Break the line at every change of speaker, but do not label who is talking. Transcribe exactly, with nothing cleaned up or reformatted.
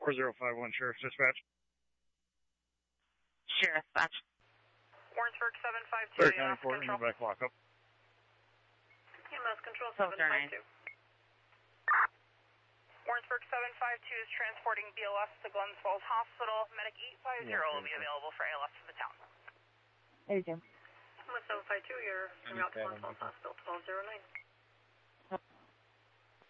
four zero five one, Sheriff's Dispatch.
Sheriff Dispatch.
Warrensburg seven five two,
Third
E M S
County Court in the
Control.
back lockup.
E M S Control seven five two. Warrensburg seven five two is transporting B L S to Glens Falls Hospital. Medic eight five zero will be available for A L S to the town.
eighty-two.
E M S seven five two, you're en route to Glens Falls Hospital, twelve oh nine.